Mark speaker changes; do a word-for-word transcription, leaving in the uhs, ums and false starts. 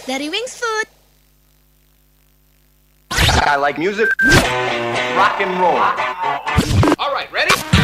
Speaker 1: Dari Wings Food.
Speaker 2: I like music, rock and roll.
Speaker 3: All right, ready?